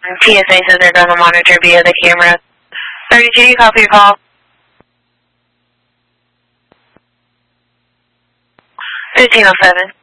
TSA says they're going to monitor via the camera. 32, you copy your call? 1507.